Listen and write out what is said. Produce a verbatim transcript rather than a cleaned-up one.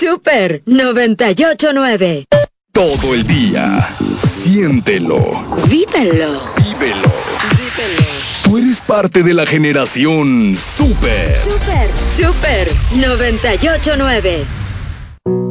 Super noventa y ocho nueve. Todo el día, siéntelo. Vívelo. Vívelo. Vívelo. Tú eres parte de la generación Super. Super, Super noventa y ocho nueve.